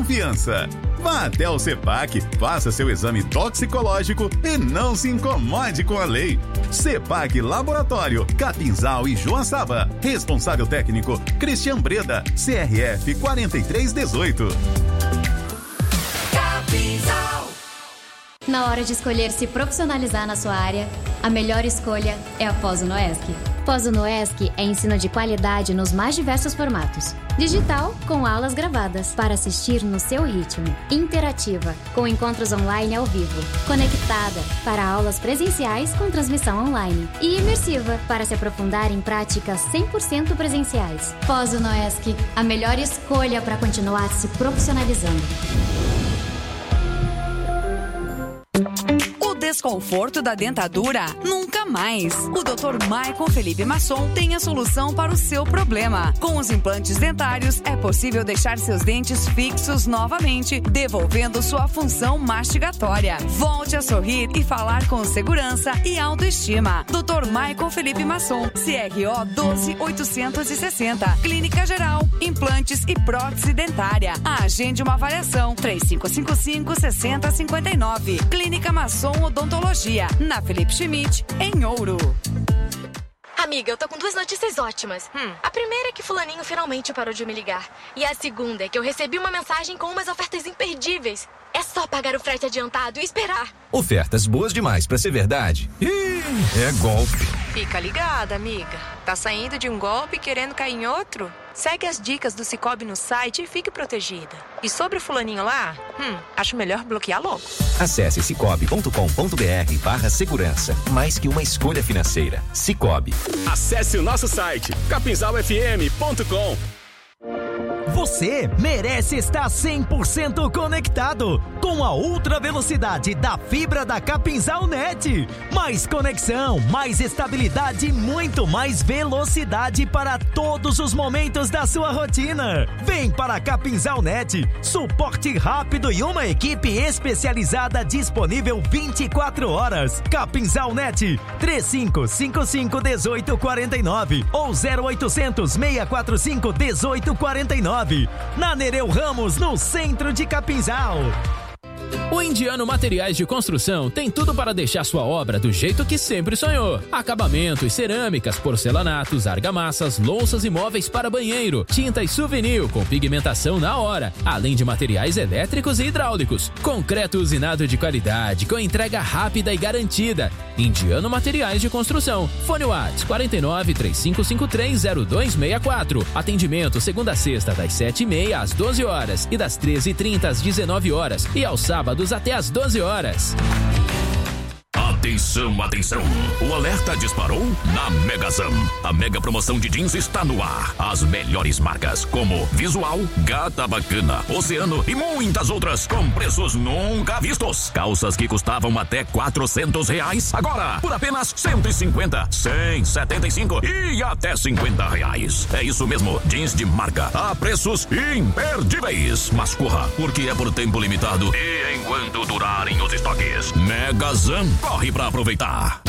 confiança. Vá até o CEPAC, faça seu exame toxicológico e não se incomode com a lei. CEPAC Laboratório, Capinzal e Joaçaba. Responsável técnico, Cristian Breda, CRF 4318. Capinzal. Na hora de escolher se profissionalizar na sua área, a melhor escolha é a Pós-Unoesc. Pós-Unoesc é ensino de qualidade nos mais diversos formatos. Digital, com aulas gravadas, para assistir no seu ritmo. Interativa, com encontros online ao vivo. Conectada, para aulas presenciais com transmissão online. E imersiva, para se aprofundar em práticas 100% presenciais. Pós-Unoesc, a melhor escolha para continuar se profissionalizando. Desconforto da dentadura? Nunca mais! O Dr. Maicon Felipe Masson tem a solução para o seu problema. Com os implantes dentários, é possível deixar seus dentes fixos novamente, devolvendo sua função mastigatória. Volte a sorrir e falar com segurança e autoestima. Dr. Maicon Felipe Masson, CRO 12860. Clínica Geral, implantes e prótese dentária. Agende uma avaliação. 3555-6059. Clínica Masson Odontologia, na Felipe Schmidt, em Ouro. Amiga, eu tô com 2 notícias ótimas. A primeira é que fulaninho finalmente parou de me ligar. E a segunda é que eu recebi uma mensagem com umas ofertas imperdíveis. É só pagar o frete adiantado e esperar. Ofertas boas demais pra ser verdade. Ih, é golpe. Fica ligada, amiga. Tá saindo de um golpe querendo cair em outro? Segue as dicas do Sicoob no site e fique protegida. E sobre o fulaninho lá, acho melhor bloquear logo. Acesse cicobi.com.br/segurança. Mais que uma escolha financeira. Sicoob. Acesse o nosso site capinzalfm.com. Você merece estar 100% conectado com a ultra velocidade da fibra da Capinzal Net. Mais conexão, mais estabilidade e muito mais velocidade para todos os momentos da sua rotina. Vem para a Capinzal Net, suporte rápido e uma equipe especializada disponível 24 horas. Capinzal Net, 3555-1849 ou 0800-645-1849. Na Nereu Ramos, no centro de Capinzal. O Indiano Materiais de Construção tem tudo para deixar sua obra do jeito que sempre sonhou. Acabamentos, cerâmicas, porcelanatos, argamassas, louças e móveis para banheiro, tinta e souvenir com pigmentação na hora, além de materiais elétricos e hidráulicos. Concreto usinado de qualidade, com entrega rápida e garantida. Indiano Materiais de Construção. Fone WhatsApp 49-3553-0264. Atendimento segunda a sexta das 7h30 às 12 horas e das 13h30 às 19 horas e aos sábados até às 12 horas. Atenção, atenção! O alerta disparou na Megazam. A mega promoção de jeans está no ar. As melhores marcas como Visual, Gata Bacana, Oceano e muitas outras com preços nunca vistos. Calças que custavam até R$400, agora por apenas 150, 175 e até R$50. É isso mesmo, jeans de marca a preços imperdíveis. Mas corra, porque é por tempo limitado e enquanto durarem os estoques. Megazam, corre pra aproveitar.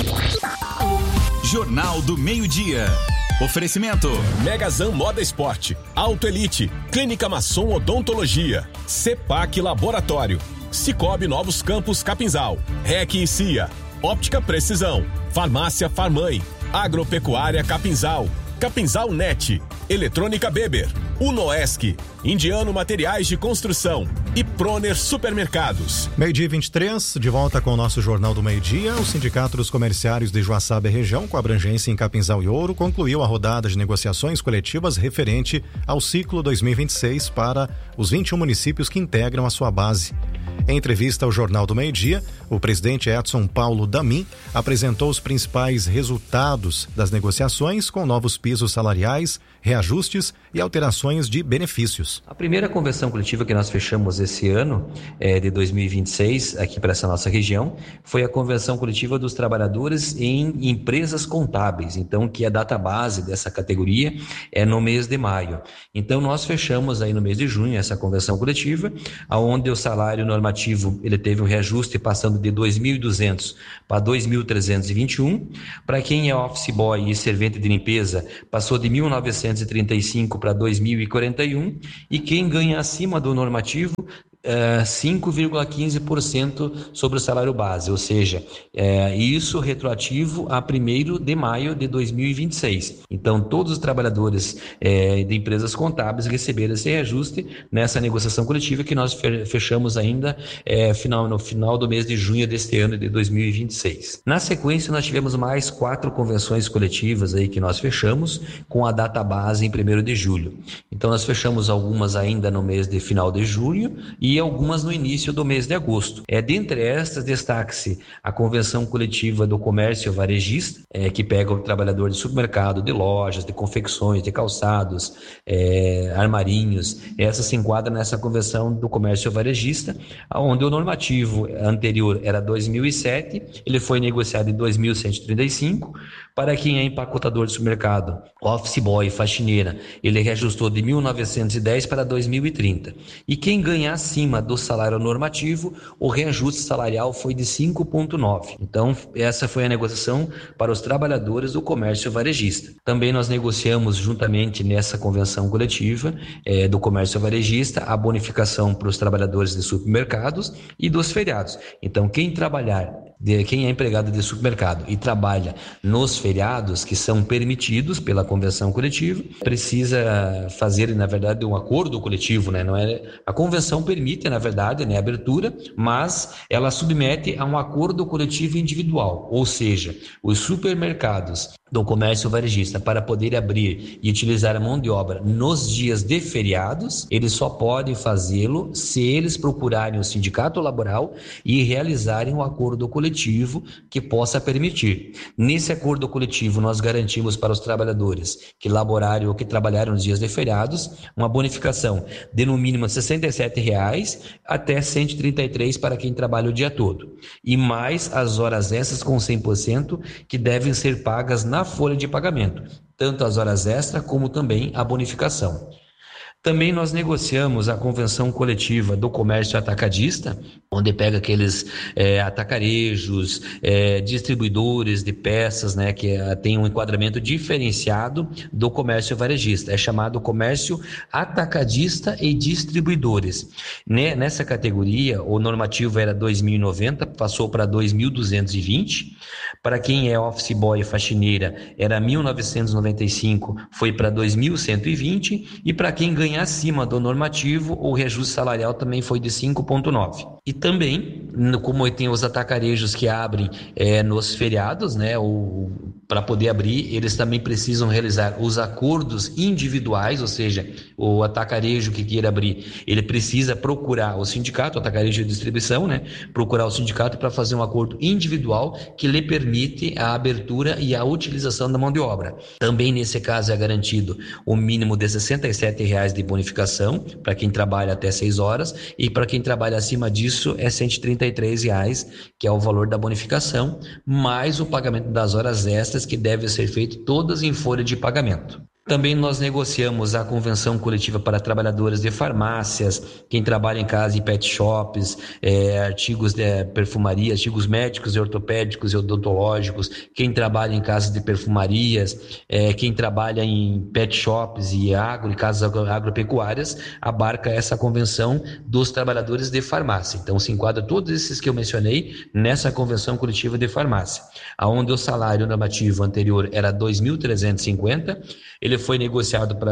Jornal do Meio-Dia. Oferecimento: Megazam Moda Esporte, Auto Elite, Clínica Masson Odontologia, CEPAC Laboratório, Sicoob Novos Campos Capinzal, REC e CIA, Óptica Precisão, Farmácia Farmãe, Agropecuária Capinzal, Capinzal Net, Eletrônica Beber, Unoesc, Indiano Materiais de Construção e Proner Supermercados. 12h23, de volta com o nosso Jornal do Meio-Dia. O Sindicato dos Comerciários de Joaçaba e região, com abrangência em Capinzal e Ouro, concluiu a rodada de negociações coletivas referente ao ciclo 2026 para os 21 municípios que integram a sua base. Em entrevista ao Jornal do Meio-Dia, o presidente Edson Paulo Damin apresentou os principais resultados das negociações com novos pisos salariais, reajustes e alterações de benefícios. A primeira convenção coletiva que nós fechamos esse ano, de 2026, aqui para essa nossa região, foi a convenção coletiva dos trabalhadores em empresas contábeis, então que a data base dessa categoria é no mês de maio. Então nós fechamos aí no mês de junho essa convenção coletiva, onde o salário normativo ele teve um reajuste passando de 2.200 para 2.321, para quem é office boy e servente de limpeza passou de 1.900 2.935 para 2.041 e quem ganha acima do normativo 5,15% sobre o salário base, ou seja, isso retroativo a 1º de maio de 2026. Então, todos os trabalhadores de empresas contábeis receberam esse reajuste nessa negociação coletiva que nós fechamos ainda no final do mês de junho deste ano de 2026. Na sequência, nós tivemos mais 4 convenções coletivas aí que nós fechamos com a data base em 1º de julho. Então, nós fechamos algumas ainda no mês de final de junho e algumas no início do mês de agosto. Dentre estas, destaque-se a convenção coletiva do comércio varejista, que pega o trabalhador de supermercado, de lojas, de confecções, de calçados, armarinhos. Essa se enquadra nessa convenção do comércio varejista, onde o normativo anterior era 2007, ele foi negociado em 2.135. Para quem é empacotador de supermercado, office boy, faxineira, ele reajustou de 1.910 para 2.030. E quem ganha acima do salário normativo, o reajuste salarial foi de 5,9. Então, essa foi a negociação para os trabalhadores do comércio varejista. Também nós negociamos juntamente nessa convenção coletiva do comércio varejista a bonificação para os trabalhadores de supermercados e dos feriados. Então, quem é empregado de supermercado e trabalha nos feriados que são permitidos pela convenção coletiva, precisa fazer, na verdade, um acordo coletivo, né? A convenção permite, na verdade, a abertura, mas ela submete a um acordo coletivo individual, ou seja, os supermercados do comércio varejista, para poder abrir e utilizar a mão de obra nos dias de feriados, eles só podem fazê-lo se eles procurarem o sindicato laboral e realizarem um acordo coletivo que possa permitir. Nesse acordo coletivo, nós garantimos para os trabalhadores que laborarem ou que trabalharam nos dias de feriados uma bonificação de no mínimo R$ 67,00 até R$ 133,00 para quem trabalha o dia todo. E mais as horas extras com 100% que devem ser pagas na folha de pagamento, tanto as horas extras como também a bonificação. Também nós negociamos a convenção coletiva do comércio atacadista, onde pega aqueles atacarejos, distribuidores de peças, né, que tem um enquadramento diferenciado do comércio varejista. É chamado comércio atacadista e distribuidores. Nessa categoria, o normativo era 2.090, passou para 2.220. Para quem é office boy e faxineira, era 1.995, foi para 2.120. E para quem ganha acima do normativo, o reajuste salarial também foi de 5,9. E também, como tem os atacarejos que abrem nos feriados, né, para poder abrir, eles também precisam realizar os acordos individuais, ou seja, o atacarejo que queira abrir, ele precisa procurar o sindicato, o atacarejo de distribuição, né, procurar o sindicato para fazer um acordo individual que lhe permite a abertura e a utilização da mão de obra. Também nesse caso é garantido o mínimo de R$ 67,00 de bonificação para quem trabalha até 6 horas e para quem trabalha acima disso é R$ 133,00, que é o valor da bonificação, mais o pagamento das horas extras que deve ser feito todas em folha de pagamento. Também nós negociamos a convenção coletiva para trabalhadores de farmácias, quem trabalha em casa em pet shops, artigos de perfumaria, artigos médicos e ortopédicos e odontológicos, quem trabalha em casas de perfumarias, quem trabalha em pet shops e casas agropecuárias, abarca essa convenção dos trabalhadores de farmácia. Então se enquadra todos esses que eu mencionei nessa convenção coletiva de farmácia, onde o salário normativo anterior era 2.350, ele foi negociado para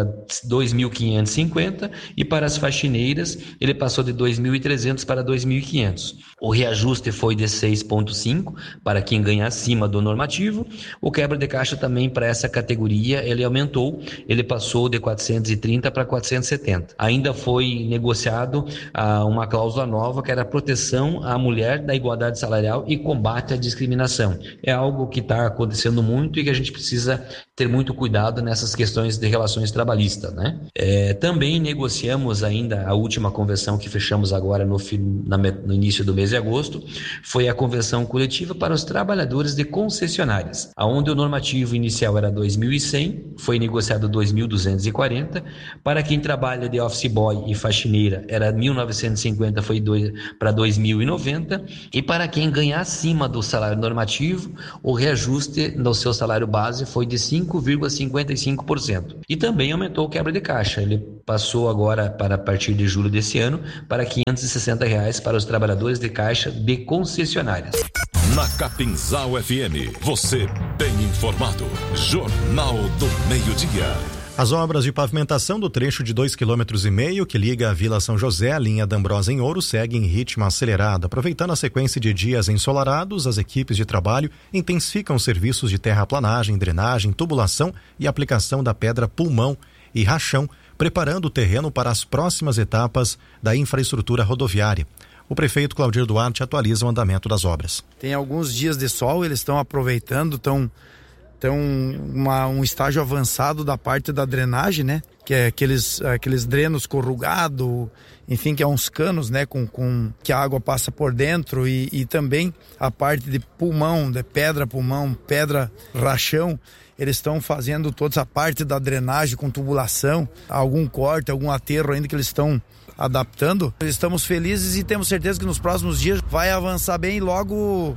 2.550 e para as faxineiras ele passou de 2.300 para 2.500. O reajuste foi de 6,5 para quem ganha acima do normativo. O quebra de caixa também para essa categoria ele aumentou, ele passou de 430 para 470. Ainda foi negociado uma cláusula nova que era a proteção à mulher da igualdade salarial e combate à discriminação. É algo que está acontecendo muito e que a gente precisa ter muito cuidado nessas questões de relações trabalhistas, né? Também negociamos ainda a última convenção que fechamos agora no início do mês de agosto, foi a convenção coletiva para os trabalhadores de concessionárias, onde o normativo inicial era 2.100, foi negociado 2.240, para quem trabalha de office boy e faxineira era 1.950, foi para 2.090, e para quem ganha acima do salário normativo, o reajuste do seu salário base foi de 5,55%. 9%. E também aumentou o quebra de caixa. Ele passou agora, para a partir de julho desse ano, para R$ 560 para os trabalhadores de caixa de concessionárias. Na Capinzal FM, você bem informado. Jornal do Meio-Dia. As obras de pavimentação do trecho de 2,5 km que liga a Vila São José à linha D'Ambrosa em Ouro seguem em ritmo acelerado. Aproveitando a sequência de dias ensolarados, as equipes de trabalho intensificam os serviços de terraplanagem, drenagem, tubulação e aplicação da pedra pulmão e rachão, preparando o terreno para as próximas etapas da infraestrutura rodoviária. O prefeito Claudir Duarte atualiza o andamento das obras. Tem alguns dias de sol, eles estão aproveitando, estão um estágio avançado da parte da drenagem, né? Que é aqueles drenos corrugados, enfim, que é uns canos, né? Com que a água passa por dentro e também a parte de pulmão, de pedra pulmão, pedra rachão. Eles estão fazendo toda a parte da drenagem com tubulação, algum corte, algum aterro ainda que eles estão adaptando. Estamos felizes e temos certeza que nos próximos dias vai avançar bem e logo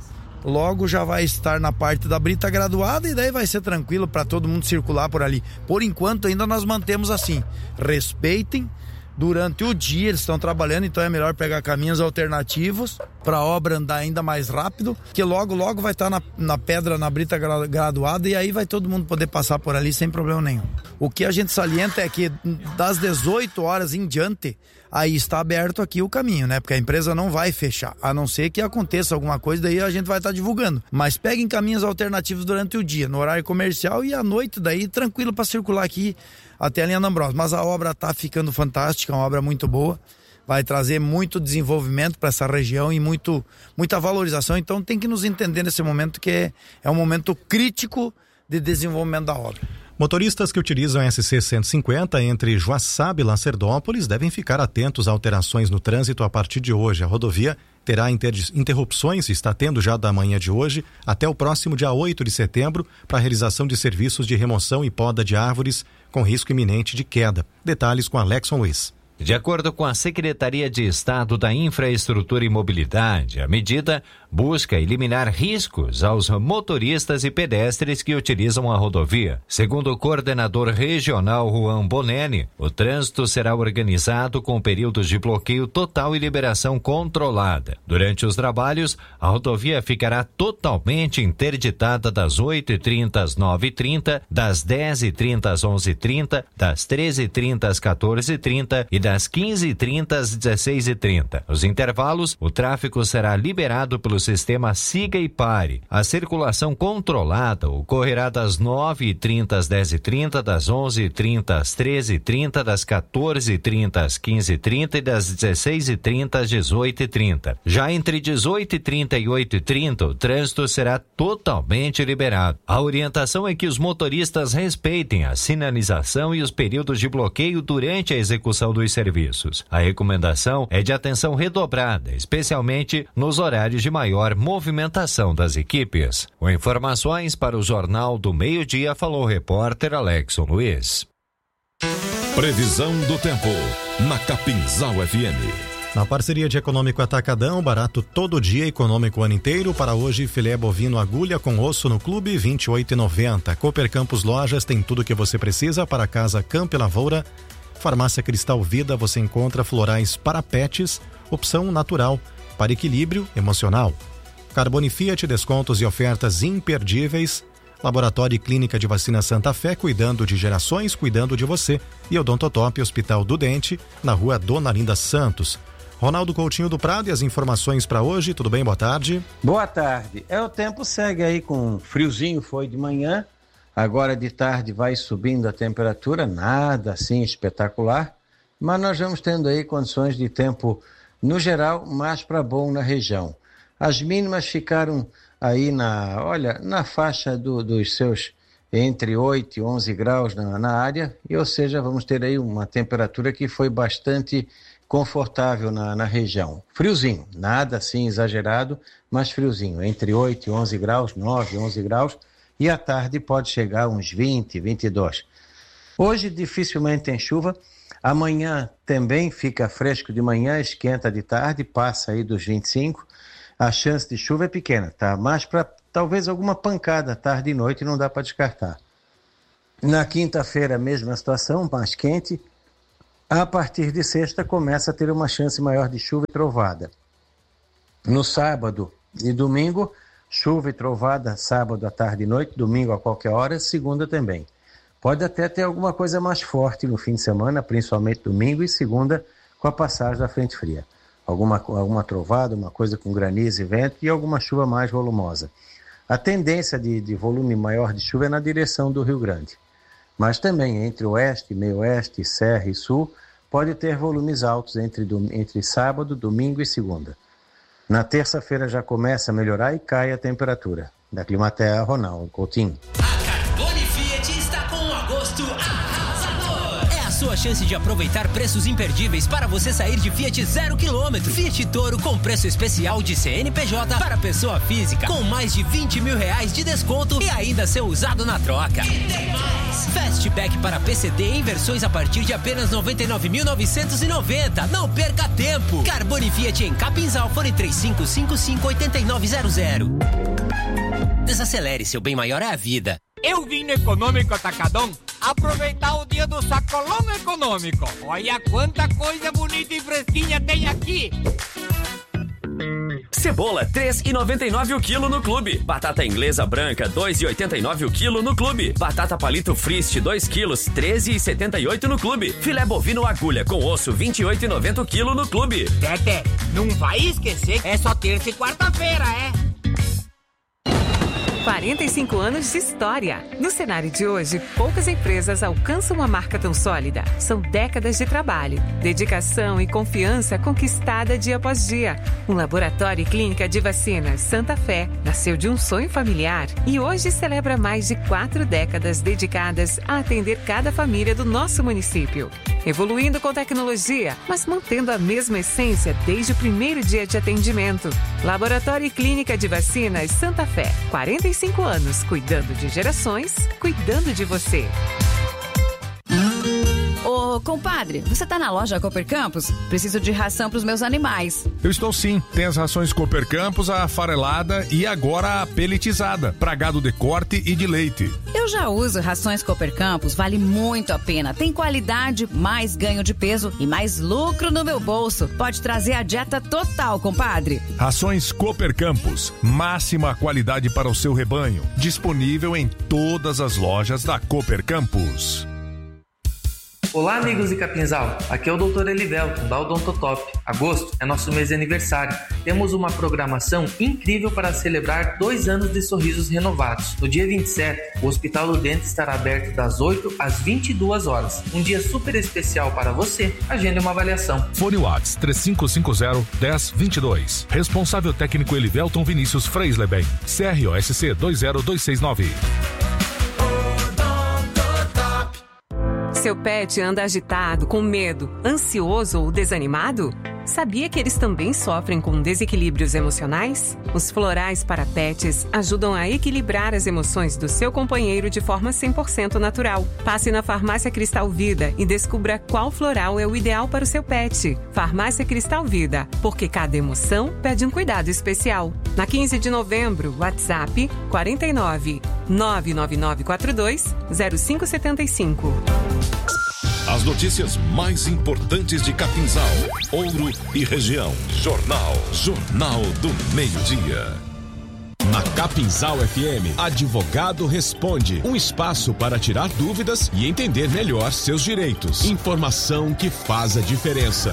já vai estar na parte da brita graduada e daí vai ser tranquilo para todo mundo circular por ali. Por enquanto ainda nós mantemos assim, respeitem, durante o dia eles estão trabalhando, então é melhor pegar caminhos alternativos para a obra andar ainda mais rápido, que logo vai estar na pedra, na brita graduada e aí vai todo mundo poder passar por ali sem problema nenhum. O que a gente salienta é que das 18 horas em diante, aí está aberto aqui o caminho, né? Porque a empresa não vai fechar, a não ser que aconteça alguma coisa, daí a gente vai estar divulgando. Mas peguem caminhos alternativos durante o dia, no horário comercial e à noite daí tranquilo para circular aqui até a linha D'Ambrosa. Mas a obra está ficando fantástica, uma obra muito boa, vai trazer muito desenvolvimento para essa região e muita valorização, então tem que nos entender nesse momento que é um momento crítico de desenvolvimento da obra. Motoristas que utilizam a SC 150 entre Joaçaba e Lacerdópolis devem ficar atentos a alterações no trânsito a partir de hoje. A rodovia terá interrupções, está tendo já da manhã de hoje até o próximo dia 8 de setembro para a realização de serviços de remoção e poda de árvores com risco iminente de queda. Detalhes com Alexson Luiz. De acordo com a Secretaria de Estado da Infraestrutura e Mobilidade, a medida busca eliminar riscos aos motoristas e pedestres que utilizam a rodovia. Segundo o coordenador regional Juan Bonelli, o trânsito será organizado com períodos de bloqueio total e liberação controlada. Durante os trabalhos, a rodovia ficará totalmente interditada das 8h30 às 9h30, das 10h30 às 11h30, das 13h30 às 14h30 e das 15h30 às 16h30. Nos intervalos, o tráfego será liberado pelo sistema Siga e Pare. A circulação controlada ocorrerá das 9h30 às 10h30, das 11h30 às 13h30, das 14h30 às 15h30 e das 16h30 às 18h30. Já entre 18h30 e 8h30, o trânsito será totalmente liberado. A orientação é que os motoristas respeitem a sinalização e os períodos de bloqueio durante a execução dos serviços. A recomendação é de atenção redobrada, especialmente nos horários de maior movimentação das equipes. Com informações para o Jornal do Meio-Dia, falou o repórter Alexson Luiz. Previsão do tempo na Capinzal FM. Na parceria de Econômico Atacadão, barato todo dia, econômico o ano inteiro. Para hoje, filé bovino agulha com osso no clube, R$ 28,90. Cooper Campos Lojas tem tudo o que você precisa para casa Campo e Lavoura. Farmácia Cristal Vida, você encontra florais para pets, opção natural, para equilíbrio emocional. Carbone Fiat, descontos e ofertas imperdíveis. Laboratório e Clínica de Vacina Santa Fé, cuidando de gerações, cuidando de você. E Odontotop, Hospital do Dente, na rua Dona Linda Santos. Ronaldo Coutinho do Prado e as informações para hoje. Tudo bem? Boa tarde. Boa tarde. O tempo segue aí com friozinho, foi de manhã. Agora de tarde vai subindo a temperatura, nada assim espetacular, mas nós vamos tendo aí condições de tempo, no geral, mais para bom na região. As mínimas ficaram aí na faixa dos seus entre 8 e 11 graus na área, ou seja, vamos ter aí uma temperatura que foi bastante confortável na região. Friozinho, nada assim exagerado, mas friozinho, entre 8 e 11 graus, 9, 11 graus, e à tarde pode chegar a uns 20, 22. Hoje dificilmente tem chuva, amanhã também fica fresco de manhã, esquenta de tarde, passa aí dos 25. A chance de chuva é pequena, tá? Mas para talvez alguma pancada tarde e noite não dá para descartar. Na quinta-feira, mesma situação, mais quente. A partir de sexta, começa a ter uma chance maior de chuva e trovada. No sábado e domingo, chuva e trovada, sábado à tarde e noite, domingo a qualquer hora, segunda também. Pode até ter alguma coisa mais forte no fim de semana, principalmente domingo e segunda, com a passagem da frente fria. Alguma trovada, uma coisa com granizo e vento e alguma chuva mais volumosa. A tendência de volume maior de chuva é na direção do Rio Grande. Mas também entre oeste, meio oeste, serra e sul, pode ter volumes altos entre sábado, domingo e segunda. Na terça-feira já começa a melhorar e cai a temperatura. Da Climatea, Ronaldo Coutinho. Carbone Fiat está com um agosto arrasador. É a sua chance de aproveitar preços imperdíveis para você sair de Fiat 0 km. Fiat Toro com preço especial de CNPJ para pessoa física, com mais de R$20 mil de desconto e ainda ser usado na troca. E tem mais! Fastback para PCD em versões a partir de apenas R$ 99.990. Não perca tempo! Carbone Fiat em Capinzal, fone 3555-8900. Desacelere, seu bem maior é a vida. Eu vim no Econômico Atacadão aproveitar o dia do sacolão econômico. Olha quanta coisa bonita e fresquinha tem aqui. Cebola, R$3,99 o quilo no Clube. Batata inglesa branca, R$2,89 o quilo no Clube. Batata palito Frist, 2 quilos, R$13,78 no Clube. Filé bovino agulha com osso, R$28,90 o quilo no Clube. Tete, não vai esquecer, é só terça e quarta-feira, é? 45 anos de história. No cenário de hoje, poucas empresas alcançam uma marca tão sólida. São décadas de trabalho, dedicação e confiança conquistada dia após dia. Um laboratório e clínica de vacinas Santa Fé nasceu de um sonho familiar e hoje celebra mais de 4 décadas dedicadas a atender cada família do nosso município. Evoluindo com tecnologia, mas mantendo a mesma essência desde o primeiro dia de atendimento. Laboratório e Clínica de Vacinas Santa Fé. 45 anos, cuidando de gerações, cuidando de você. Ô, compadre, você tá na loja Cooper Campos? Preciso de ração pros meus animais. Eu estou sim. Tem as rações Cooper Campos, a farelada e agora a pelletizada, pra gado de corte e de leite. Eu já uso rações Cooper Campos, vale muito a pena. Tem qualidade, mais ganho de peso e mais lucro no meu bolso. Pode trazer a dieta total, compadre. Rações Cooper Campos, máxima qualidade para o seu rebanho. Disponível em todas as lojas da Cooper Campos. Olá, amigos de Capinzal, aqui é o Dr. Elivelton, da Odontotop. Agosto é nosso mês de aniversário. Temos uma programação incrível para celebrar 2 anos de sorrisos renovados. No dia 27, o Hospital do Dente estará aberto das 8 às 22 horas. Um dia super especial para você. Agende uma avaliação. Fone Whats 3550-1022. Responsável técnico Elivelton Vinícius Freisleben. CROSC 20269. Seu pet anda agitado, com medo, ansioso ou desanimado? Sabia que eles também sofrem com desequilíbrios emocionais? Os florais para pets ajudam a equilibrar as emoções do seu companheiro de forma 100% natural. Passe na Farmácia Cristal Vida e descubra qual floral é o ideal para o seu pet. Farmácia Cristal Vida, porque cada emoção pede um cuidado especial. Na 15 de novembro, WhatsApp 49 99942 0575. As notícias mais importantes de Capinzal, Ouro e região. Jornal do Meio-Dia. Na Capinzal FM, Advogado Responde. Um espaço para tirar dúvidas e entender melhor seus direitos. Informação que faz a diferença.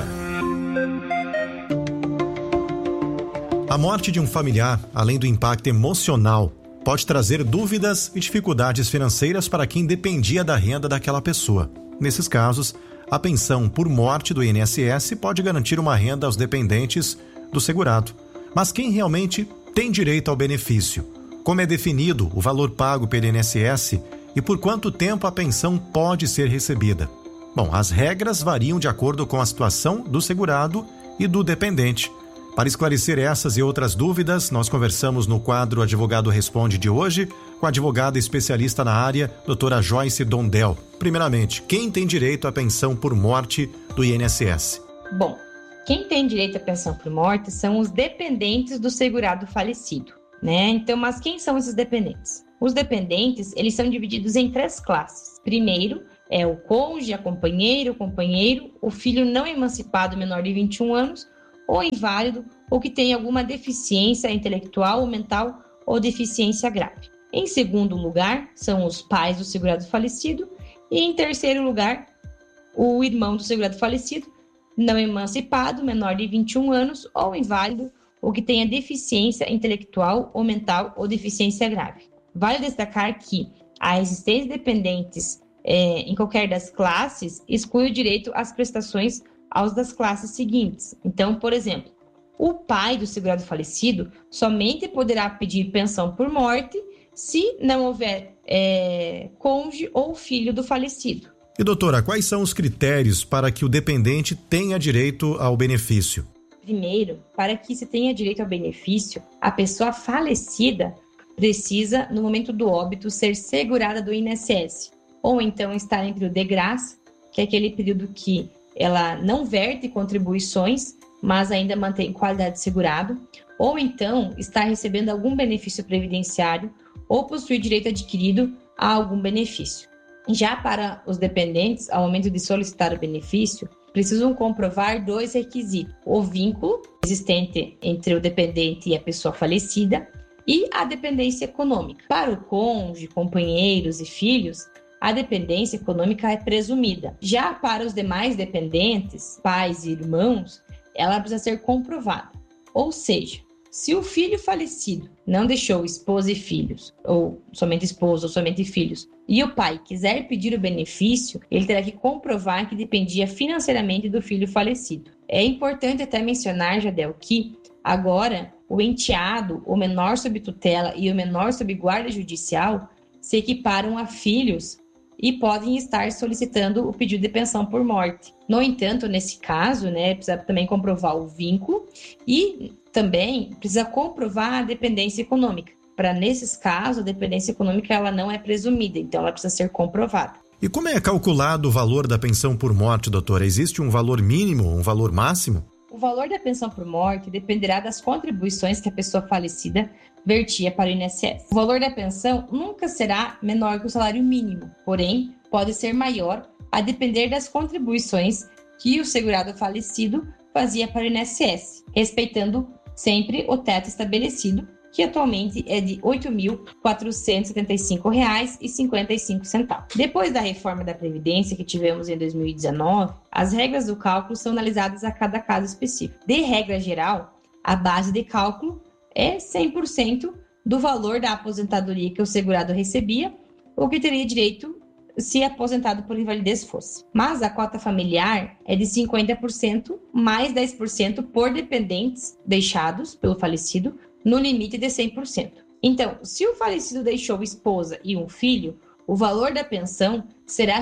A morte de um familiar, além do impacto emocional, pode trazer dúvidas e dificuldades financeiras para quem dependia da renda daquela pessoa. Nesses casos, a pensão por morte do INSS pode garantir uma renda aos dependentes do segurado. Mas quem realmente tem direito ao benefício? Como é definido o valor pago pelo INSS e por quanto tempo a pensão pode ser recebida? Bom, as regras variam de acordo com a situação do segurado e do dependente. Para esclarecer essas e outras dúvidas, nós conversamos no quadro Advogado Responde de hoje com a advogada especialista na área, doutora Joyce Dondel. Primeiramente, quem tem direito à pensão por morte do INSS? Bom, quem tem direito à pensão por morte são os dependentes do segurado falecido, né? Então, mas quem são esses dependentes? Os dependentes, eles são divididos em 3 classes. Primeiro, é o cônjuge, a companheira, o companheiro, o filho não emancipado menor de 21 anos, ou inválido, ou que tem alguma deficiência intelectual ou mental ou deficiência grave. Em segundo lugar, são os pais do segurado falecido. E em terceiro lugar, o irmão do segurado falecido, não emancipado, menor de 21 anos, ou inválido, ou que tenha deficiência intelectual ou mental ou deficiência grave. Vale destacar que a existência de dependentes em qualquer das classes exclui o direito às prestações aos das classes seguintes. Então, por exemplo, o pai do segurado falecido somente poderá pedir pensão por morte se não houver cônjuge ou filho do falecido. E doutora, quais são os critérios para que o dependente tenha direito ao benefício? Primeiro, para que se tenha direito ao benefício, a pessoa falecida precisa, no momento do óbito, ser segurada do INSS, ou então estar em período de graça, que é aquele período que ela não verte contribuições, mas ainda mantém qualidade de segurado, ou então estar recebendo algum benefício previdenciário ou possuir direito adquirido a algum benefício. Já para os dependentes, ao momento de solicitar o benefício, precisam comprovar 2 requisitos: o vínculo existente entre o dependente e a pessoa falecida e a dependência econômica. Para o cônjuge, companheiros e filhos, a dependência econômica é presumida. Já para os demais dependentes, pais e irmãos, ela precisa ser comprovada. Ou seja, se o filho falecido não deixou esposa e filhos, ou somente esposa ou somente filhos, e o pai quiser pedir o benefício, ele terá que comprovar que dependia financeiramente do filho falecido. É importante até mencionar, Jadel, que agora o enteado, o menor sob tutela e o menor sob guarda judicial se equiparam a filhos e podem estar solicitando o pedido de pensão por morte. No entanto, nesse caso, precisa também comprovar o vínculo e também precisa comprovar a dependência econômica. Para nesses casos, a dependência econômica ela não é presumida, então ela precisa ser comprovada. E como é calculado o valor da pensão por morte, doutora? Existe um valor mínimo, um valor máximo? O valor da pensão por morte dependerá das contribuições que a pessoa falecida vertia para o INSS. O valor da pensão nunca será menor que o salário mínimo, porém, pode ser maior a depender das contribuições que o segurado falecido fazia para o INSS, respeitando sempre o teto estabelecido, que atualmente é de R$ 8.475,55. Depois da reforma da Previdência que tivemos em 2019, as regras do cálculo são analisadas a cada caso específico. De regra geral, a base de cálculo é 100% do valor da aposentadoria que o segurado recebia ou que teria direito se aposentado por invalidez fosse. Mas a cota familiar é de 50% mais 10% por dependentes deixados pelo falecido, no limite de 100%. Então, se o falecido deixou esposa e um filho, o valor da pensão será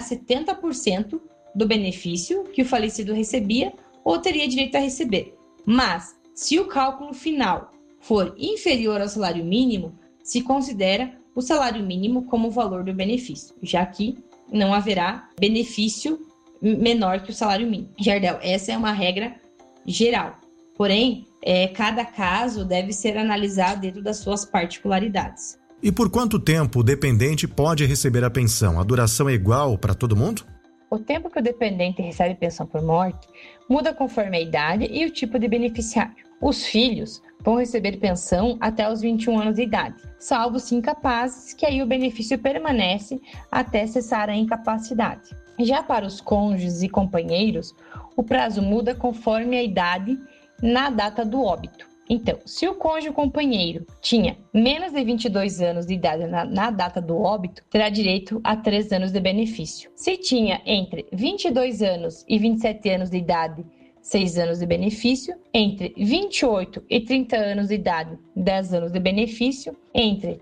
70% do benefício que o falecido recebia ou teria direito a receber. Mas, se o cálculo final for inferior ao salário mínimo, se considera o salário mínimo como o valor do benefício, já que não haverá benefício menor que o salário mínimo. Jardel, essa é uma regra geral. Porém, cada caso deve ser analisado dentro das suas particularidades. E por quanto tempo o dependente pode receber a pensão? A duração é igual para todo mundo? O tempo que o dependente recebe pensão por morte muda conforme a idade e o tipo de beneficiário. Os filhos vão receber pensão até os 21 anos de idade, salvo se incapazes, que aí o benefício permanece até cessar a incapacidade. Já para os cônjuges e companheiros, o prazo muda conforme a idade na data do óbito. Então, se o cônjuge ou companheiro tinha menos de 22 anos de idade na data do óbito, terá direito a 3 anos de benefício. Se tinha entre 22 anos e 27 anos de idade, 6 anos de benefício. Entre 28 e 30 anos de idade, 10 anos de benefício. Entre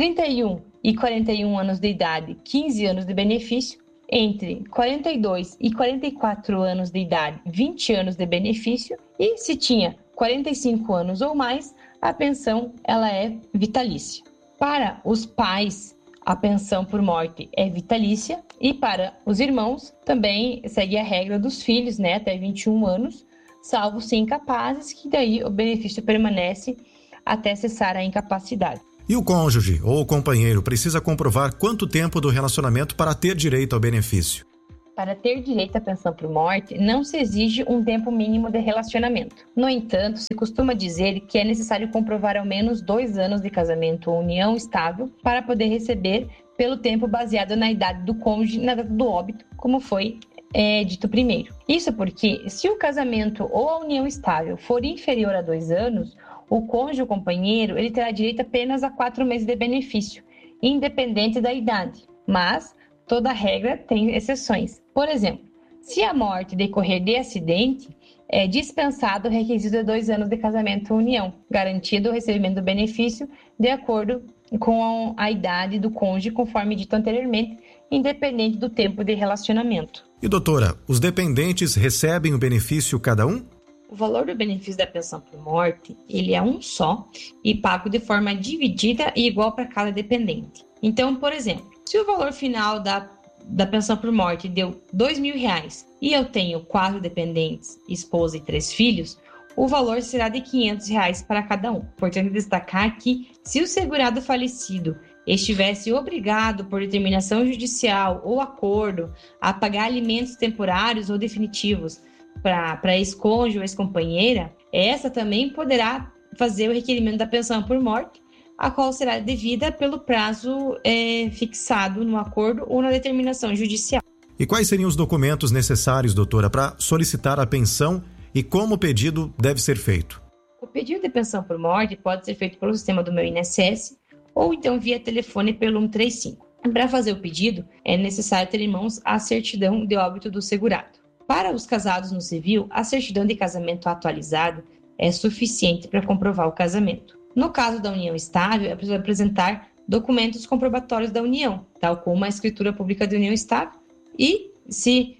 31 e 41 anos de idade, 15 anos de benefício. Entre 42 e 44 anos de idade, 20 anos de benefício. E se tinha 45 anos ou mais, a pensão ela é vitalícia. Para os pais, a pensão por morte é vitalícia, e para os irmãos também segue a regra dos filhos, até 21 anos, salvo se incapazes, que daí o benefício permanece até cessar a incapacidade. E o cônjuge ou o companheiro precisa comprovar quanto tempo do relacionamento para ter direito ao benefício? Para ter direito à pensão por morte, não se exige um tempo mínimo de relacionamento. No entanto, se costuma dizer que é necessário comprovar ao menos 2 anos de casamento ou união estável para poder receber pelo tempo baseado na idade do cônjuge na data do óbito, como foi dito primeiro. Isso porque, se o casamento ou a união estável for inferior a 2 anos, o cônjuge ou companheiro ele terá direito apenas a 4 meses de benefício, independente da idade. Mas toda regra tem exceções. Por exemplo, se a morte decorrer de acidente, é dispensado o requisito de 2 anos de casamento ou união, garantido o recebimento do benefício de acordo com a idade do cônjuge, conforme dito anteriormente, independente do tempo de relacionamento. E doutora, os dependentes recebem o benefício cada um? O valor do benefício da pensão por morte, ele é um só e pago de forma dividida e igual para cada dependente. Então, por exemplo, se o valor final da pensão por morte deu R$2.000 e eu tenho 4 dependentes, esposa e 3 filhos, o valor será de R$500 para cada um. Importante destacar que, se o segurado falecido estivesse obrigado por determinação judicial ou acordo a pagar alimentos temporários ou definitivos para ex-cônjuge ou ex-companheira, essa também poderá fazer o requerimento da pensão por morte, a qual será devida pelo prazo fixado no acordo ou na determinação judicial. E quais seriam os documentos necessários, doutora, para solicitar a pensão e como o pedido deve ser feito? O pedido de pensão por morte pode ser feito pelo sistema do meu INSS ou então via telefone pelo 135. Para fazer o pedido, é necessário ter em mãos a certidão de óbito do segurado. Para os casados no civil, a certidão de casamento atualizada é suficiente para comprovar o casamento. No caso da união estável, é preciso apresentar documentos comprobatórios da união, tal como a escritura pública de união estável e, se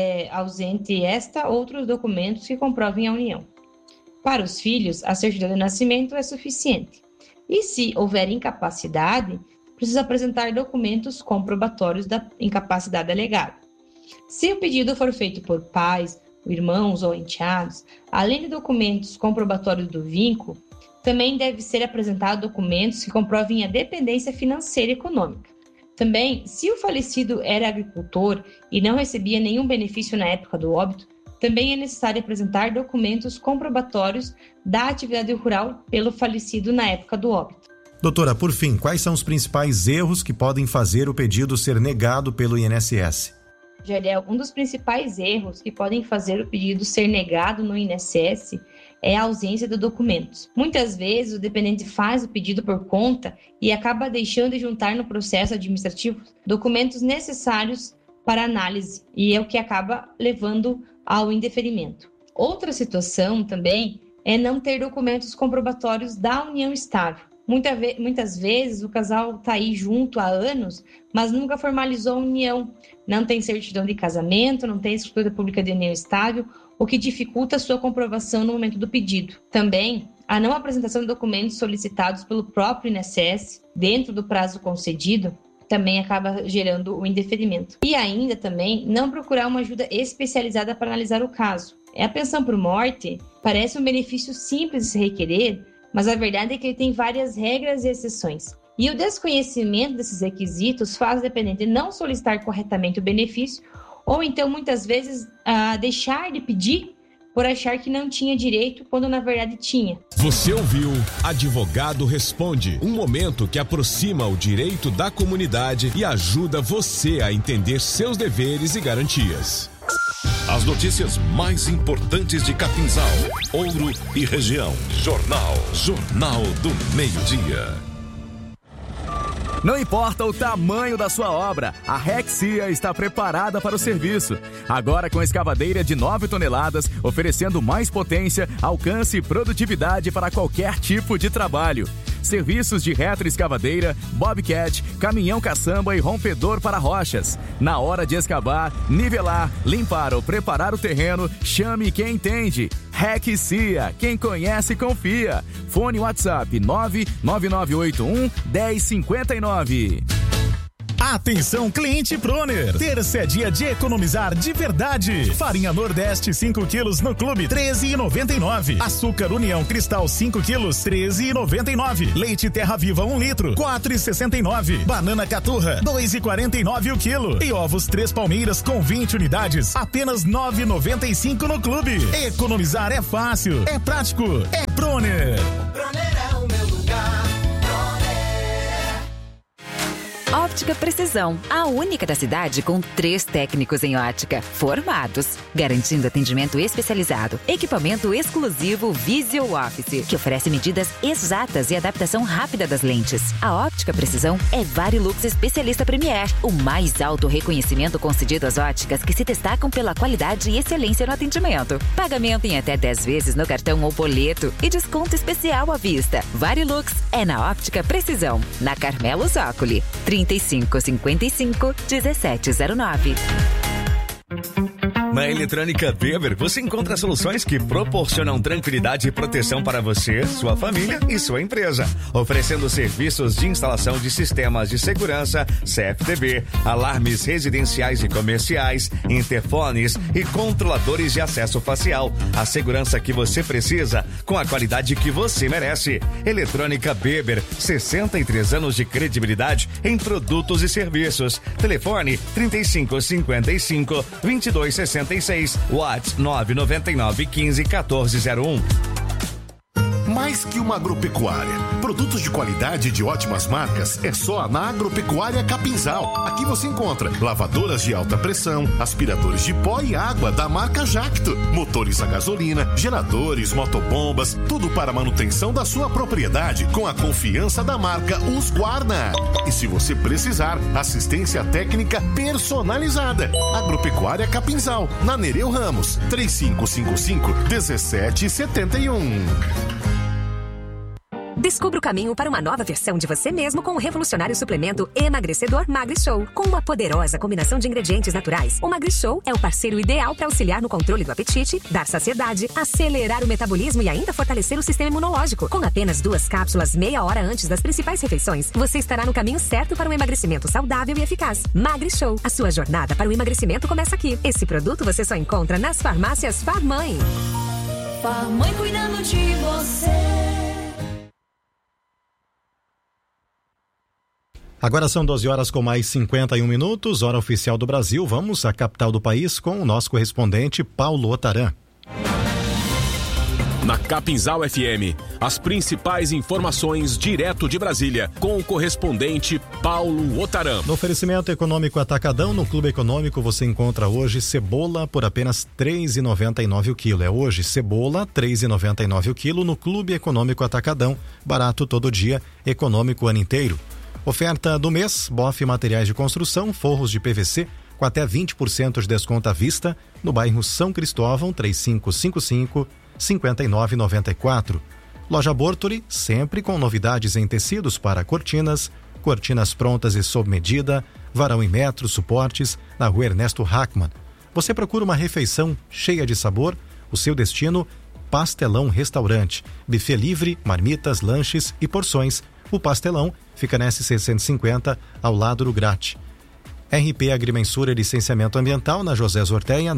ausente esta, outros documentos que comprovem a união. Para os filhos, a certidão de nascimento é suficiente. E se houver incapacidade, precisa apresentar documentos comprobatórios da incapacidade alegada. Se o pedido for feito por pais, irmãos ou enteados, além de documentos comprobatórios do vínculo, também deve ser apresentado documentos que comprovem a dependência financeira e econômica. Também, se o falecido era agricultor e não recebia nenhum benefício na época do óbito, também é necessário apresentar documentos comprobatórios da atividade rural pelo falecido na época do óbito. Doutora, por fim, quais são os principais erros que podem fazer o pedido ser negado pelo INSS? Jariel, um dos principais erros que podem fazer o pedido ser negado no INSS é a ausência de documentos. Muitas vezes o dependente faz o pedido por conta e acaba deixando de juntar no processo administrativo documentos necessários para análise, e é o que acaba levando ao indeferimento. Outra situação também é não ter documentos comprobatórios da união estável. Muitas vezes o casal está aí junto há anos, mas nunca formalizou a união. Não tem certidão de casamento, não tem escritura pública de união estável, o que dificulta a sua comprovação no momento do pedido. Também, a não apresentação de documentos solicitados pelo próprio INSS dentro do prazo concedido também acaba gerando o indeferimento. E ainda também não procurar uma ajuda especializada para analisar o caso. A pensão por morte parece um benefício simples de se requerer, mas a verdade é que ele tem várias regras e exceções. E o desconhecimento desses requisitos faz o dependente não solicitar corretamente o benefício ou então, muitas vezes, deixar de pedir por achar que não tinha direito, quando na verdade tinha. Você ouviu Advogado Responde, um momento que aproxima o direito da comunidade e ajuda você a entender seus deveres e garantias. As notícias mais importantes de Capinzal, Ouro e região. Jornal do Meio-Dia. Não importa o tamanho da sua obra, a Rexia está preparada para o serviço. Agora com escavadeira de 9 toneladas, oferecendo mais potência, alcance e produtividade para qualquer tipo de trabalho. Serviços de retroescavadeira, bobcat, caminhão caçamba e rompedor para rochas. Na hora de escavar, nivelar, limpar ou preparar o terreno, chame quem entende. Rexia, quem conhece confia. Fone WhatsApp 99981 1059. Atenção, cliente Proner. Terça é dia de economizar de verdade. Farinha Nordeste 5 quilos no Clube, R$13,99. Açúcar União Cristal 5 quilos, R$13,99. Leite Terra Viva 1 litro, R$4,69. Banana Caturra, R$2,49 o quilo. E ovos 3 Palmeiras com 20 unidades, apenas R$9,95 no Clube. Economizar é fácil, é prático, é Proner. Proner é o meu lugar. Ótica Precisão, a única da cidade com 3 técnicos em ótica, formados, garantindo atendimento especializado, equipamento exclusivo Visual Office, que oferece medidas exatas e adaptação rápida das lentes. A Ótica Precisão é Varilux Especialista Premier, o mais alto reconhecimento concedido às óticas que se destacam pela qualidade e excelência no atendimento. Pagamento em até 10 vezes no cartão ou boleto e desconto especial à vista. Varilux é na Ótica Precisão, na Carmelo Zócoli, 3555-1709. Na Eletrônica Weber, você encontra soluções que proporcionam tranquilidade e proteção para você, sua família e sua empresa. Oferecendo serviços de instalação de sistemas de segurança, CFTV, alarmes residenciais e comerciais, interfones e controladores de acesso facial. A segurança que você precisa, com a qualidade que você merece. Eletrônica Weber, 63 anos de credibilidade em produtos e serviços. Telefone 3555-2266. WhatsApp 999 15 1401. Mais que uma agropecuária. Produtos de qualidade e de ótimas marcas é só na Agropecuária Capinzal. Aqui você encontra lavadoras de alta pressão, aspiradores de pó e água da marca Jacto, motores a gasolina, geradores, motobombas, tudo para a manutenção da sua propriedade com a confiança da marca Husqvarna. E se você precisar, assistência técnica personalizada. Agropecuária Capinzal, na Nereu Ramos, 3555-1771. Descubra o caminho para uma nova versão de você mesmo com o revolucionário suplemento emagrecedor MagriShow. Com uma poderosa combinação de ingredientes naturais, o MagriShow é o parceiro ideal para auxiliar no controle do apetite, dar saciedade, acelerar o metabolismo e ainda fortalecer o sistema imunológico. Com apenas 2 cápsulas meia hora antes das principais refeições, você estará no caminho certo para um emagrecimento saudável e eficaz. MagriShow, a sua jornada para o emagrecimento começa aqui. Esse produto você só encontra nas farmácias Farmãe. Farmãe cuidando de você. Agora são 12 horas com mais 51 minutos, hora oficial do Brasil. Vamos à capital do país com o nosso correspondente Paulo Otaran. Na Capinzal FM, as principais informações direto de Brasília, com o correspondente Paulo Otaran. No oferecimento econômico Atacadão, no Clube Econômico você encontra hoje cebola por apenas R$3,99 o quilo. É hoje cebola, R$3,99 o quilo no Clube Econômico Atacadão. Barato todo dia, econômico o ano inteiro. Oferta do mês, Boff Materiais de Construção, forros de PVC, com até 20% de desconto à vista, no bairro São Cristóvão, 3555-5994. Loja Bortoli, sempre com novidades em tecidos para cortinas, cortinas prontas e sob medida, varão em metros, suportes, na rua Ernesto Hackmann. Você procura uma refeição cheia de sabor, o seu destino, Pastelão Restaurante. Buffet livre, marmitas, lanches e porções. O Pastelão fica na S650, ao lado do Grate. RP Agrimensura e Licenciamento Ambiental, na José Zorteia,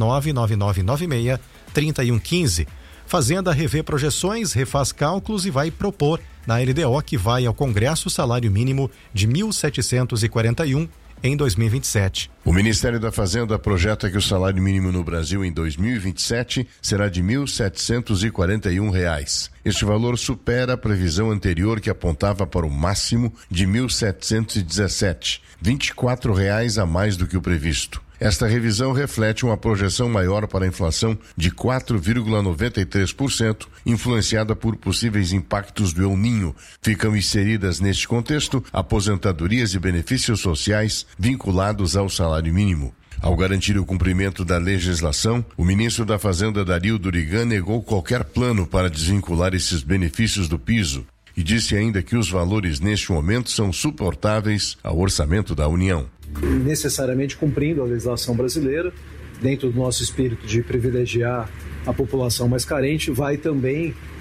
99996-3115. Fazenda revê projeções, refaz cálculos e vai propor na LDO que vai ao Congresso salário mínimo de R$ 1.741 em 2027. O Ministério da Fazenda projeta que o salário mínimo no Brasil em 2027 será de R$ 1.741. Este valor supera a previsão anterior que apontava para o máximo de R$ 1.717, R$ 24 a mais do que o previsto. Esta revisão reflete uma projeção maior para a inflação de 4,93%, influenciada por possíveis impactos do El Niño. Ficam inseridas neste contexto aposentadorias e benefícios sociais vinculados ao salário mínimo. Ao garantir o cumprimento da legislação, o ministro da Fazenda, Dario Durigan, negou qualquer plano para desvincular esses benefícios do piso e disse ainda que os valores neste momento são suportáveis ao orçamento da União. Necessariamente cumprindo a legislação brasileira, dentro do nosso espírito de privilegiar a população mais carente, vai também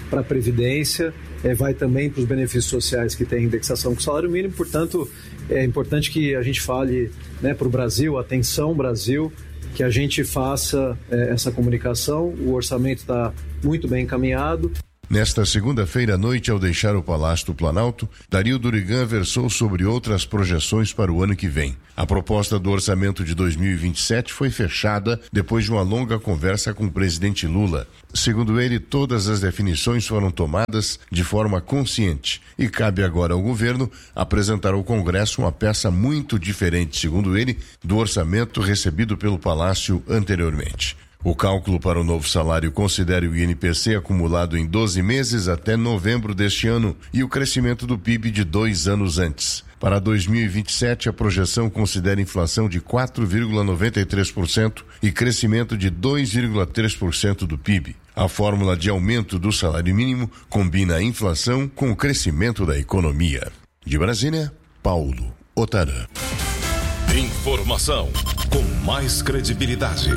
para a Previdência, vai também para os benefícios sociais que têm indexação com o salário mínimo. Portanto, é importante que a gente fale, né, para o Brasil, atenção Brasil, que a gente faça essa comunicação. O orçamento está muito bem encaminhado. Nesta segunda-feira à noite, ao deixar o Palácio do Planalto, Dario Durigan versou sobre outras projeções para o ano que vem. A proposta do orçamento de 2027 foi fechada depois de uma longa conversa com o presidente Lula. Segundo ele, todas as definições foram tomadas de forma consciente e cabe agora ao governo apresentar ao Congresso uma peça muito diferente, segundo ele, do orçamento recebido pelo Palácio anteriormente. O cálculo para o novo salário considera o INPC acumulado em 12 meses até novembro deste ano e o crescimento do PIB de 2 anos antes. Para 2027, a projeção considera inflação de 4,93% e crescimento de 2,3% do PIB. A fórmula de aumento do salário mínimo combina a inflação com o crescimento da economia. De Brasília, Paulo Otarã. Informação com mais credibilidade.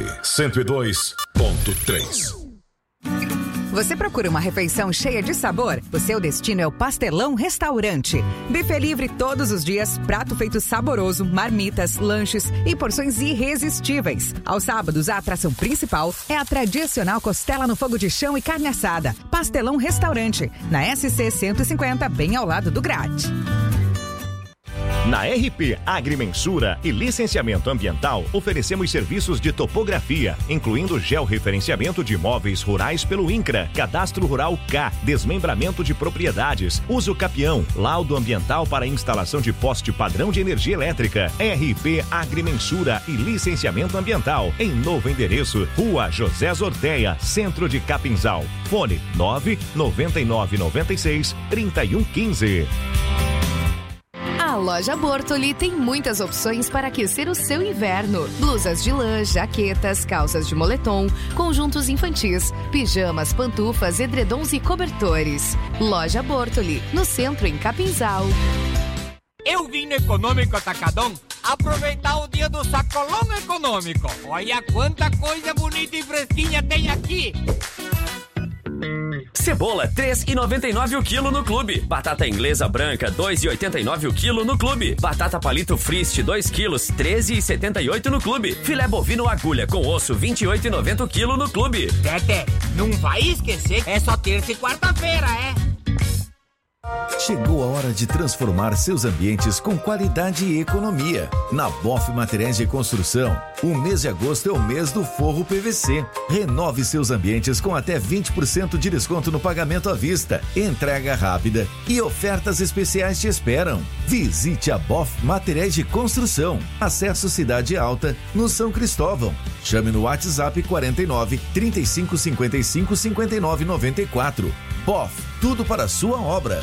102.3. Você procura uma refeição cheia de sabor? O seu destino é o Pastelão Restaurante. Buffet livre todos os dias, prato feito saboroso, marmitas, lanches e porções irresistíveis. Aos sábados, a atração principal é a tradicional costela no fogo de chão e carne assada. Pastelão Restaurante, na SC 150, bem ao lado do Grade. Na RP Agrimensura e Licenciamento Ambiental, oferecemos serviços de topografia, incluindo georreferenciamento de imóveis rurais pelo INCRA, Cadastro Rural K, desmembramento de propriedades, uso capião, laudo ambiental para instalação de poste padrão de energia elétrica. RP Agrimensura e Licenciamento Ambiental, em novo endereço, Rua José Zorteia, Centro de Capinzal. Fone 99996-3115. A loja Bortoli tem muitas opções para aquecer o seu inverno. Blusas de lã, jaquetas, calças de moletom, conjuntos infantis, pijamas, pantufas, edredons e cobertores. Loja Bortoli, no centro em Capinzal. Eu vim no Econômico Atacadão aproveitar o dia do sacolão econômico. Olha quanta coisa bonita e fresquinha tem aqui. Cebola, R$ 3,99 o quilo no Clube. Batata inglesa branca, R$ 2,89 o quilo no Clube. Batata palito Frist, 2 quilos, R$ 13,78 no Clube. Filé bovino agulha com osso, R$ 28,90 o quilo no Clube. Tete, não vai esquecer, é só terça e quarta-feira, é? Chegou a hora de transformar seus ambientes com qualidade e economia. Na BOF Materiais de Construção, o mês de agosto é o mês do forro PVC. Renove seus ambientes com até 20% de desconto no pagamento à vista, entrega rápida e ofertas especiais te esperam. Visite a BOF Materiais de Construção. Acesso Cidade Alta, no São Cristóvão. Chame no WhatsApp 49 35 55 59 94. BOF, tudo para a sua obra.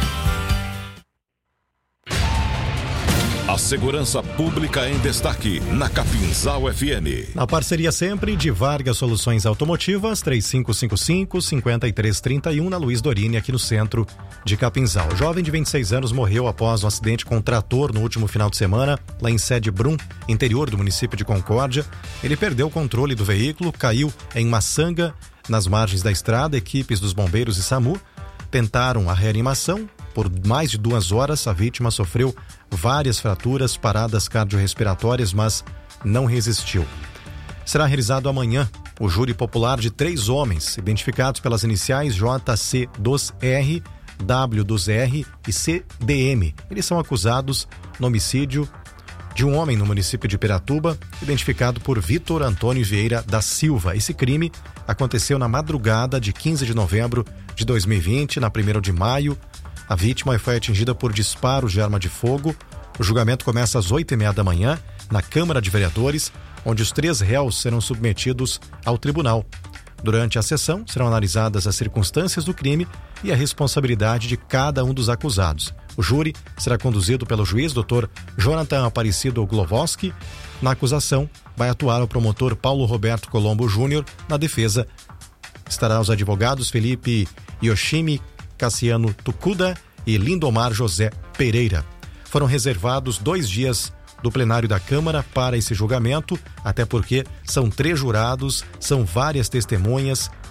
A segurança pública em destaque na Capinzal FM. Na parceria sempre de Vargas Soluções Automotivas, 3555-5331, na Luiz Dorini, aqui no centro de Capinzal. O jovem de 26 anos morreu após um acidente com um trator no último final de semana, lá em Sede Brum, interior do município de Concórdia. Ele perdeu o controle do veículo, caiu em Maçanga, nas margens da estrada. Equipes dos bombeiros e SAMU tentaram a reanimação. Por mais de 2 horas, a vítima sofreu várias fraturas, paradas cardiorrespiratórias, mas não resistiu. Será realizado amanhã o júri popular de 3 homens, identificados pelas iniciais JC dos R, W dos R e CDM. Eles são acusados no homicídio de um homem no município de Piratuba, identificado por Vitor Antônio Vieira da Silva. Esse crime aconteceu na madrugada de 15 de novembro de 2020, na 1º de maio. A vítima foi atingida por disparos de arma de fogo. O julgamento começa às 8h30 da manhã, na Câmara de Vereadores, onde os 3 réus serão submetidos ao tribunal. Durante a sessão, serão analisadas as circunstâncias do crime e a responsabilidade de cada um dos acusados. O júri será conduzido pelo juiz Dr. Jonathan Aparecido Glovoski. Na acusação, vai atuar o promotor Paulo Roberto Colombo Júnior. Na defesa, estará os advogados Felipe Yoshimi Cassiano Tucuda e Lindomar José Pereira. Foram reservados 2 dias do plenário da Câmara para esse julgamento, até porque são 3 jurados, são várias testemunhas,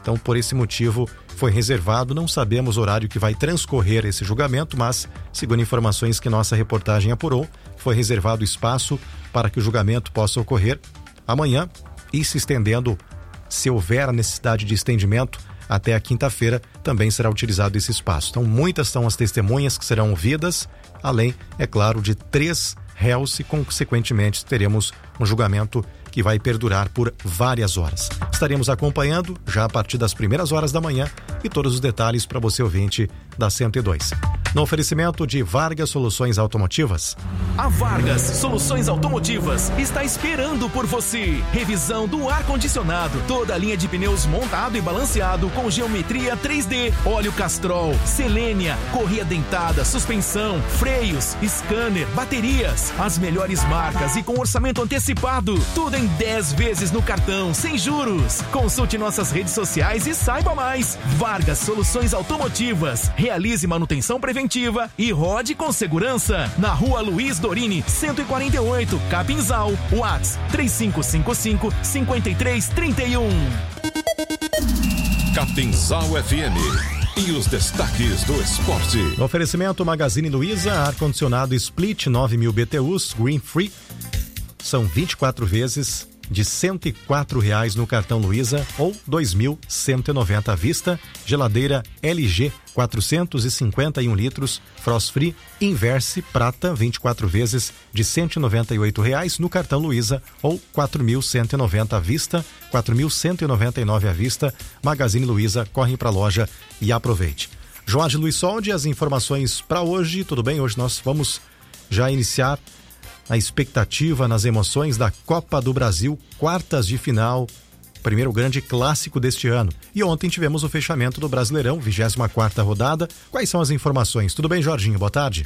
Então, por esse motivo, foi reservado. Não sabemos o horário que vai transcorrer esse julgamento, mas, segundo informações que nossa reportagem apurou, foi reservado espaço para que o julgamento possa ocorrer amanhã e se estendendo, se houver a necessidade de estendimento, até a quinta-feira também será utilizado esse espaço. Então, muitas são as testemunhas que serão ouvidas, além, é claro, de 3 réus e, consequentemente, teremos um julgamento que vai perdurar por várias horas. Estaremos acompanhando já a partir das primeiras horas da manhã e todos os detalhes para você, ouvinte da 102. No oferecimento de Vargas Soluções Automotivas. A Vargas Soluções Automotivas está esperando por você. Revisão do ar-condicionado, toda a linha de pneus montado e balanceado com geometria 3D, óleo Castrol, Selênia, correia dentada, suspensão, freios, scanner, baterias, as melhores marcas e com orçamento antecipado. Tudo em 10 vezes no cartão, sem juros. Consulte nossas redes sociais e saiba mais. Vargas Soluções Automotivas. Realize manutenção preventiva e rode com segurança. Na Rua Luiz Dorini, 148, Capinzal. WhatsApp 3555-5331. Capinzal FM. E os destaques do esporte. No oferecimento Magazine Luiza, ar-condicionado Split 9.000 BTUs, Green Free. São 24 vezes de R$ 104 no cartão Luiza ou 2.190 à vista. Geladeira LG 451 litros, Frost Free Inverse Prata, 24 vezes de R$ 198 no cartão Luiza ou 4.190 à vista, 4.199 à vista. Magazine Luiza, corre para a loja e aproveite. Jorge Luiz Soldi, as informações para hoje. Tudo bem? Hoje nós vamos já iniciar a expectativa nas emoções da Copa do Brasil, quartas de final, primeiro grande clássico deste ano. E ontem tivemos o fechamento do Brasileirão, 24ª rodada. Quais são as informações? Tudo bem, Jorginho? Boa tarde.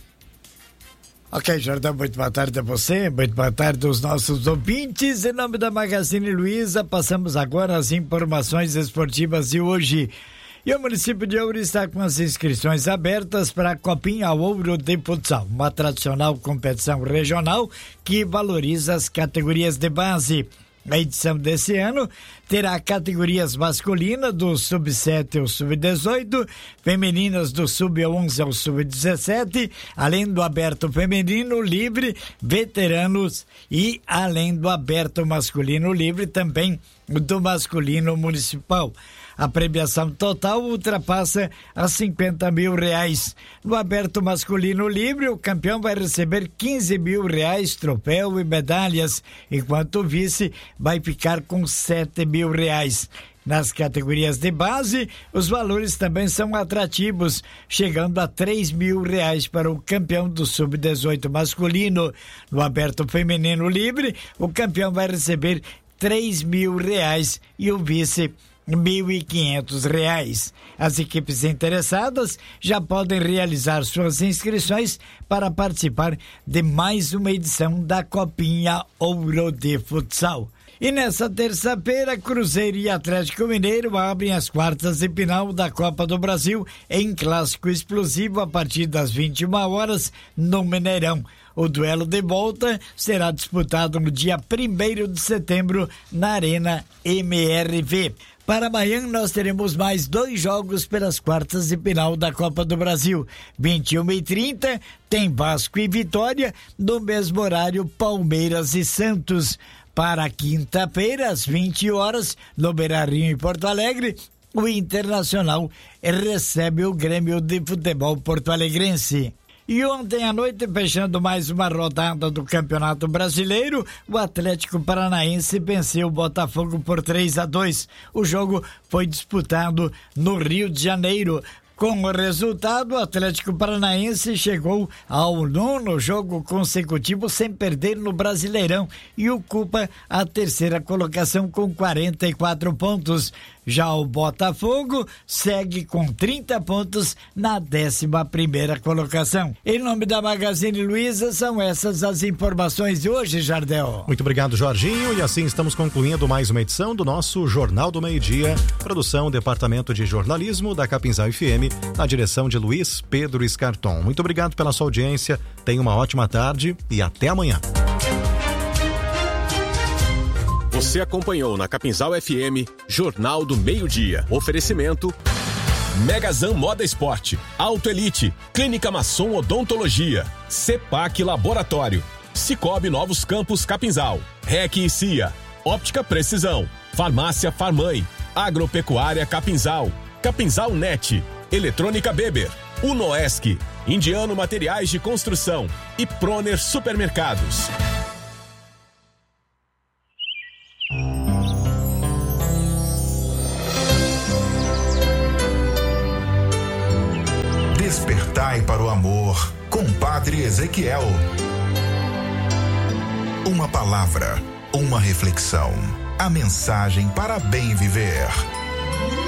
Ok, Jordão, muito boa tarde a você, muito boa tarde aos nossos ouvintes. Em nome da Magazine Luiza, passamos agora as informações esportivas de hoje. E o município de Ouro está com as inscrições abertas para a Copinha Ouro de Futsal, uma tradicional competição regional que valoriza as categorias de base. A edição desse ano terá categorias masculinas do sub-7 ao sub-18, femininas do sub-11 ao sub-17, além do aberto feminino livre, veteranos e além do aberto masculino livre também do masculino municipal. A premiação total ultrapassa a R$50 mil. No aberto masculino livre, o campeão vai receber R$15 mil, troféu e medalhas, enquanto o vice vai ficar com R$7 mil. Nas categorias de base, os valores também são atrativos, chegando a R$3 mil para o campeão do sub-18 masculino. No aberto feminino livre, o campeão vai receber R$3 mil e o vice R$1.500. As equipes interessadas já podem realizar suas inscrições para participar de mais uma edição da Copinha Ouro de Futsal. E nessa terça-feira, Cruzeiro e Atlético Mineiro abrem as quartas de final da Copa do Brasil em clássico explosivo a partir das 21 horas no Mineirão. O duelo de volta será disputado no dia 1º de setembro na Arena MRV. Para amanhã nós teremos mais 2 jogos pelas quartas de final da Copa do Brasil. 21h30 tem Vasco e Vitória, no mesmo horário Palmeiras e Santos. Para quinta-feira, às 20 horas, no Beira-Rio em Porto Alegre, o Internacional recebe o Grêmio de Futebol porto-alegrense. E ontem à noite, fechando mais uma rodada do Campeonato Brasileiro, o Atlético Paranaense venceu o Botafogo por 3-2. O jogo foi disputado no Rio de Janeiro. Com o resultado, o Atlético Paranaense chegou ao 9º jogo consecutivo sem perder no Brasileirão e ocupa a 3ª colocação com 44 pontos. Já o Botafogo segue com 30 pontos na 11ª colocação. Em nome da Magazine Luiza, são essas as informações de hoje, Jardel. Muito obrigado, Jorginho. E assim estamos concluindo mais uma edição do nosso Jornal do Meio-Dia. Produção, Departamento de Jornalismo da Capinzal FM, na direção de Luiz Pedro Escarton. Muito obrigado pela sua audiência. Tenha uma ótima tarde e até amanhã. Você acompanhou na Capinzal FM, Jornal do Meio-Dia. Oferecimento Megazan Moda Esporte, Auto Elite, Clínica Masson Odontologia, CEPAC Laboratório, Cicobi Novos Campos Capinzal, REC e CIA, Óptica Precisão, Farmácia Farmãe, Agropecuária Capinzal, Capinzal Net, Eletrônica Beber, Unoesc, Indiano Materiais de Construção e Proner Supermercados. Despertai para o amor, com Padre Ezequiel. Uma palavra, uma reflexão, a mensagem para bem viver.